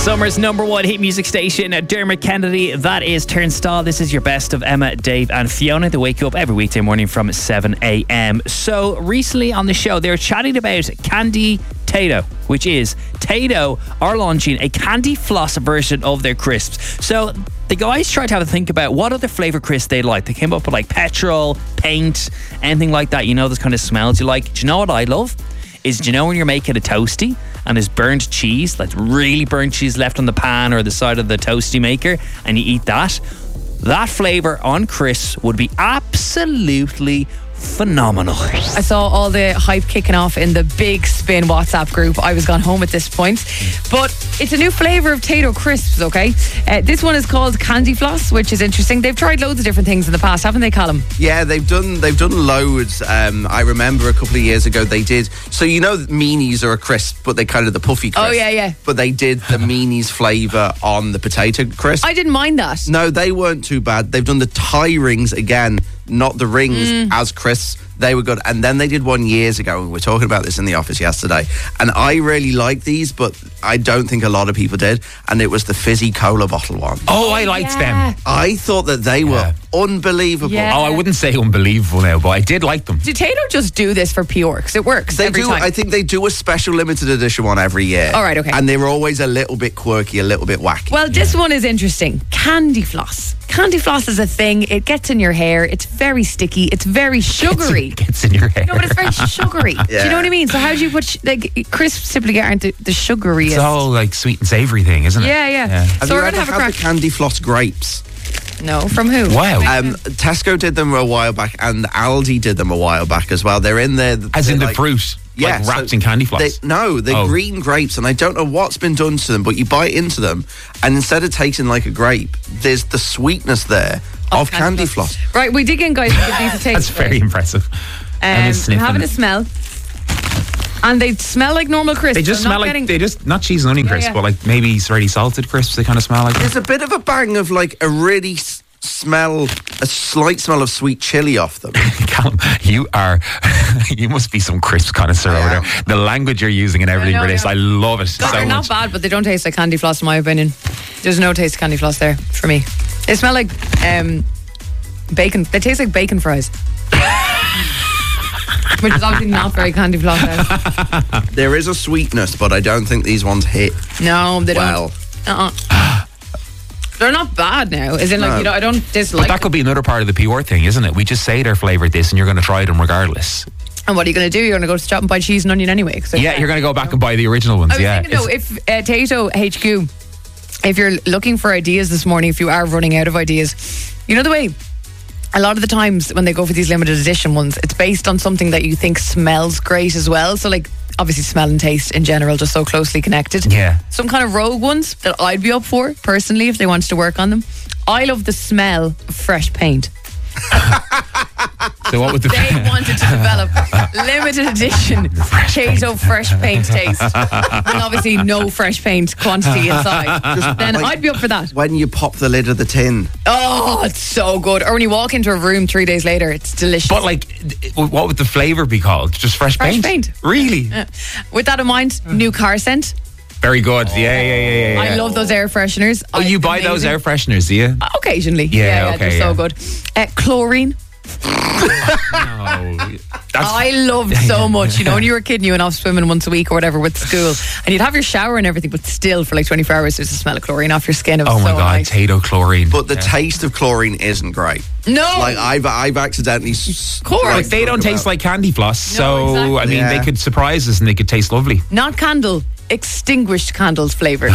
Summer's number one hit music station, Dermot Kennedy. That is Turnstile. This is your best of Emma, Dave and Fiona. They wake you up every weekday morning from 7 a.m. So recently on the show, they were chatting about Candy Tayto, which is Tayto are launching a candy floss version of their crisps. So the guys tried to have a think about what other flavour crisps they like. They came up with like petrol, paint, anything like that. You know, those kind of smells you like. Do you know what I love? Is, do you know when you're making a toasty and there's burnt cheese, that's really burnt cheese left on the pan or the side of the toasty maker, and you eat that? That flavour on crisps would be absolutely phenomenal. I saw all the hype kicking off in the Big Spin WhatsApp group. I was gone home at this point, but it's a new flavour of Tayto crisps. Okay, this one is called Candy Floss, which is interesting. They've tried loads of different things in the past, haven't they, Callum? Yeah, they've done loads. I remember a couple of years ago they did. So you know, meanies are a crisp, but they kind of the puffy crisp. Oh yeah. But they did the meanies flavour on the potato crisp. I didn't mind that. No, they weren't too bad. They've done the tie rings again, not the rings as crisps. They were good. And then they did one years ago. We were talking about this in the office yesterday. And I really like these, but I don't think a lot of people did. And it was the fizzy cola bottle one. Oh, I liked them. I thought that they were unbelievable. Yeah. Oh, I wouldn't say unbelievable now, but I did like them. Did Tayto just do this for PR? Because it works every time. I think they do a special limited edition one every year. All right, okay. And they're always a little bit quirky, a little bit wacky. Well, this one is interesting. Candy floss. Candy floss is a thing. It gets in your hair. It's very sticky. It's very sugary. Gets in your hair. No, but it's very sugary. Do you know what I mean? So how do you put crisps typically aren't the sugariest? It's all like sweet and savoury thing, isn't it? Yeah. Have So you we're ever gonna have a had crack. the candy floss grapes? No, from who? Wow. Tesco did them a while back, and Aldi did them a while back as well. They're in there. As in the like, fruit? Yeah, like wrapped in candy floss? They're green grapes, and I don't know what's been done to them, but you bite into them, and instead of tasting like a grape, there's the sweetness there of candy floss. Right, we dig in, guys, and give these a taste. That's very impressive. I'm having a smell. And they smell like normal crisps. They just smell like, not cheese and onion crisps, yeah. but like maybe already salted crisps, they kind of smell like. There's a bit of a bang of like a really slight smell of sweet chili off them. Callum, you must be some crisp connoisseur over there. The language you're using and everything for this, I love it so They're much. not bad, but they don't taste like candy floss in my opinion. There's no taste of candy floss there for me. They smell like bacon. They taste like bacon fries. Which is obviously not very candy floss. There is a sweetness, but I don't think these ones hit. No, they well. don't. They're not bad now. As in, like, I don't dislike. But that could be another part of the PR thing, isn't it? We just say they're flavoured this, and you're going to try them regardless. And what are you going to do? You're going to go to the shop and buy cheese and onion anyway. Yeah, you're going to go back and buy the original ones. I was thinking, though, if Tayto HQ, if you're looking for ideas this morning, if you are running out of ideas, you know the way. A lot of the times when they go for these limited edition ones, it's based on something that you think smells great as well. So like, obviously smell and taste in general, just so closely connected. Yeah. Some kind of rogue ones that I'd be up for, personally, if they wanted to work on them. I love the smell of fresh paint. So what would They wanted to develop limited edition Tayto fresh paint taste. And obviously no fresh paint quantity inside. Then I'd be up for that. When you pop the lid of the tin. Oh, it's so good. Or when you walk into a room 3 days later, it's delicious. But like, what would the flavour be called? Just fresh paint? Fresh paint. Really? With that in mind, new car scent. Very good. Yeah. I love those air fresheners. Oh, you buy those air fresheners, do you? Occasionally. Yeah, okay, they're so good. Chlorine. I loved so much. You know, when you were a kid and you went off swimming once a week or whatever with school, and you'd have your shower and everything, but still for like 24 hours there's the smell of chlorine off your skin. It was Oh my so God, nice. Tayto chlorine. But the taste of chlorine isn't great. No. Like I've accidentally. Like, they don't taste like candy floss, so exactly. I mean, they could surprise us and they could taste lovely. Not candle. Extinguished candles flavour. So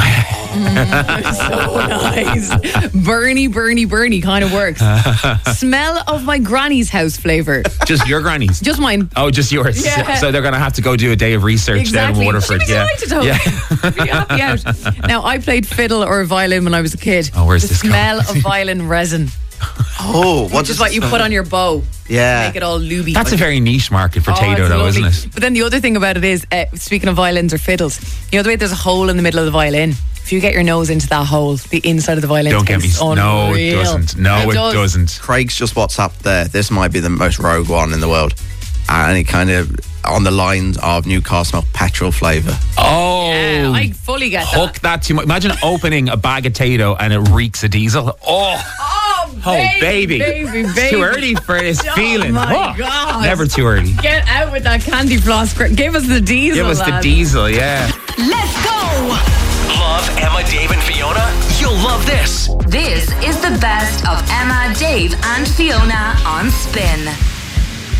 nice. Burny kind of works. Smell of my granny's house flavour. Just your granny's? Just mine. Oh, just yours. Yeah. So they're going to have to go do a day of research down in Waterford. She'd be delighted to be happy out. Now, I played fiddle or violin when I was a kid. Oh, where's the this smell of violin resin. Oh, which is what you put on your bow. Yeah. Make it all looby. That's a very niche market for Tayto, it's though, lovely. isn't it? But then the other thing about it is, speaking of violins or fiddles, you know the way there's a hole in the middle of the violin? If you get your nose into that hole, the inside of the violin Don't get me. tastes No, it unreal. doesn't. No, it doesn't. Craig's just WhatsApped there. This might be the most rogue one in the world. And he kind of on the lines of Newcastle petrol flavour. Oh, Yeah, I fully get that. hook that too much. Imagine opening a bag of Tato and it reeks of diesel. Oh, baby. It's too early for this feeling. my God. Never too early. Get out with that candy floss. Give us the diesel. Give us the lads. diesel, yeah. Let's go! Love Emma, Dave, and Fiona? You'll love this. This is the best of Emma, Dave, and Fiona on Spin.